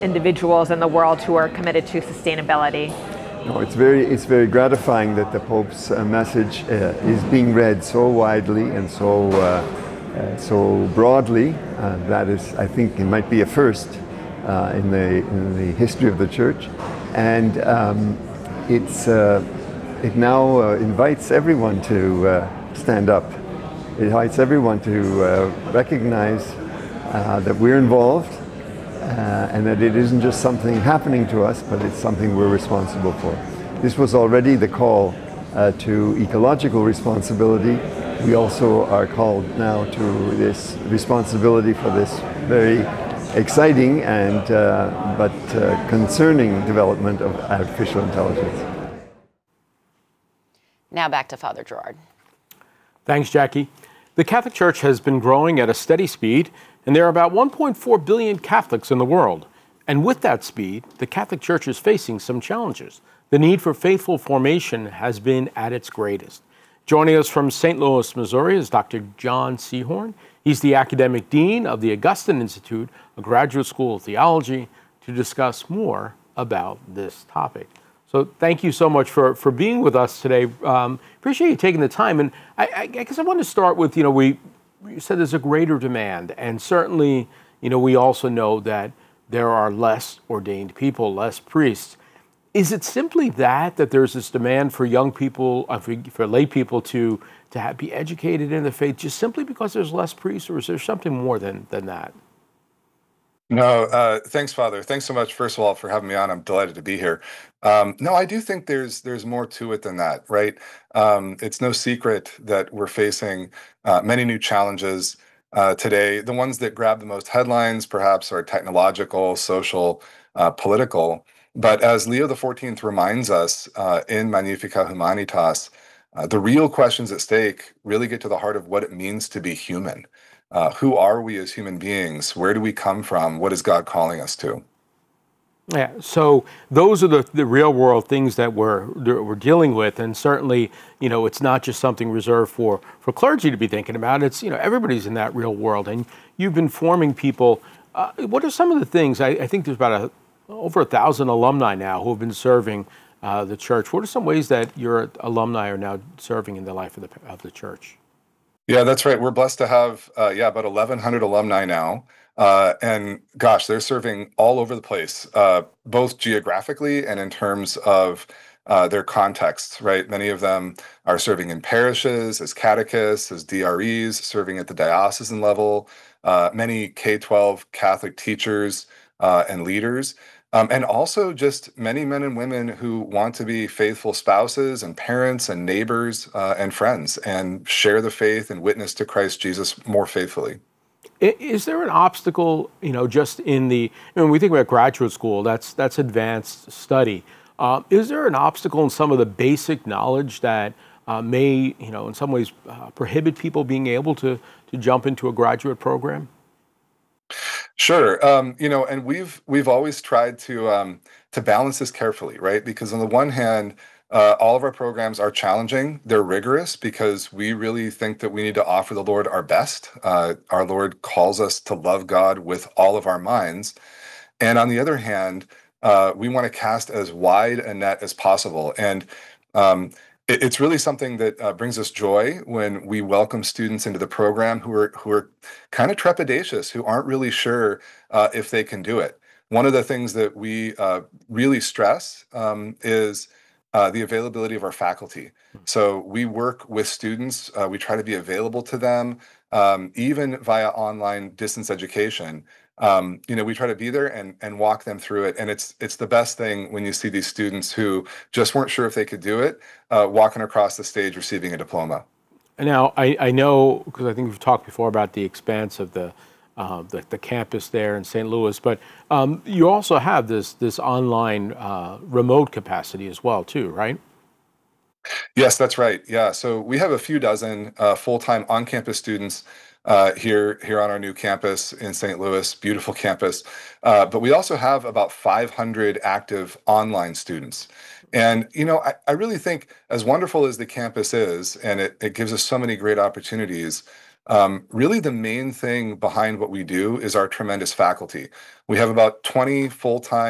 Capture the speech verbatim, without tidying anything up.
individuals in the world who are committed to sustainability. No, it's very, it's very gratifying that the Pope's uh, message uh, is being read so widely and so, uh, uh, so broadly. Uh, that is, I think, it might be a first uh, in the in the history of the Church, and um, it's uh, it now uh, invites everyone to uh, stand up. It invites everyone to uh, recognize uh, that we're involved. Uh, and that it isn't just something happening to us, but it's something we're responsible for. This was already the call uh, to ecological responsibility. We also are called now to this responsibility for this very exciting and uh, but uh, concerning development of artificial intelligence. Now back to Father Gerard. Thanks, Jackie. The Catholic Church has been growing at a steady speed, and there are about one point four billion Catholics in the world. And with that speed, the Catholic Church is facing some challenges. The need for faithful formation has been at its greatest. Joining us from Saint Louis, Missouri is Doctor John Seehorn. He's the academic dean of the Augustine Institute, a graduate school of theology, to discuss more about this topic. So thank you so much for, for being with us today. Um, appreciate you taking the time. And I, I guess I want to start with, you know, we You said there's a greater demand, and certainly, you know, we also know that there are less ordained people, less priests. Is it simply that, that there's this demand for young people, uh, for, for lay people to, to have, be educated in the faith just simply because there's less priests, or is there something more than, than that? No, uh, thanks, Father. Thanks so much, first of all, for having me on. I'm delighted to be here. Um, no, I do think there's there's more to it than that, right? Um, it's no secret that we're facing uh, many new challenges uh, today. The ones that grab the most headlines, perhaps, are technological, social, uh, political. But as Leo the fourteenth reminds us uh, in Magnificat Humanitas, uh, the real questions at stake really get to the heart of what it means to be human. Uh, who are we as human beings? Where do we come from? What is God calling us to? Yeah, so those are the, the real world things that we're that we're dealing with, and certainly, you know, it's not just something reserved for for clergy to be thinking about. It's, you know, everybody's in that real world, and you've been forming people. Uh, what are some of the things? I, I think there's about a, over a thousand alumni now who have been serving uh, the church. What are some ways that your alumni are now serving in the life of the of the church? Yeah, that's right. We're blessed to have, uh, yeah, about eleven hundred alumni now. Uh, and gosh, they're serving all over the place, uh, both geographically and in terms of uh, their contexts, right? Many of them are serving in parishes, as catechists, as D R Es, serving at the diocesan level, uh, many K twelve Catholic teachers uh, and leaders. Um, and also just many men and women who want to be faithful spouses and parents and neighbors uh, and friends and share the faith and witness to Christ Jesus more faithfully. Is there an obstacle, you know, just in the, when we think about graduate school, that's that's advanced study. Uh, is there an obstacle in some of the basic knowledge that uh, may, you know, in some ways uh, prohibit people being able to to jump into a graduate program? Sure. Um, you know, and we've we've always tried to um, to balance this carefully, right? Because on the one hand, uh, all of our programs are challenging. They're rigorous because we really think that we need to offer the Lord our best. Uh, our Lord calls us to love God with all of our minds. And on the other hand, uh, we want to cast as wide a net as possible. And um, it, it's really something that uh, brings us joy when we welcome students into the program who are who are kind of trepidatious, who aren't really sure uh, if they can do it. One of the things that we uh, really stress um, is uh, the availability of our faculty. So we work with students. Uh, we try to be available to them, um, even via online distance education. Um, you know, we try to be there and and walk them through it. And it's it's the best thing when you see these students who just weren't sure if they could do it, uh, walking across the stage receiving a diploma. And now I, I know, because I think we've talked before about the expanse of the uh, the, the campus there in Saint Louis, but um, you also have this this online uh, remote capacity as well, too, right? Yes, that's right. Yeah, so we have a few dozen uh, full-time on-campus students uh, here here on our new campus in Saint Louis, beautiful campus. Uh, but we also have about five hundred active online students. And, you know, I, I really think as wonderful as the campus is, and it, it gives us so many great opportunities, Um, really, the main thing behind what we do is our tremendous faculty. We have about twenty full-time